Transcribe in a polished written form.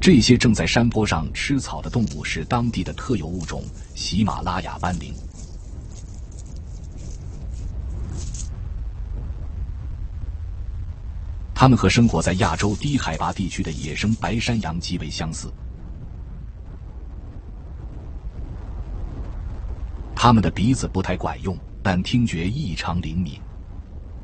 这些正在山坡上吃草的动物是当地的特有物种喜马拉雅斑羚。它们和生活在亚洲低海拔地区的野生白山羊极为相似。它们的鼻子不太管用，但听觉异常灵敏。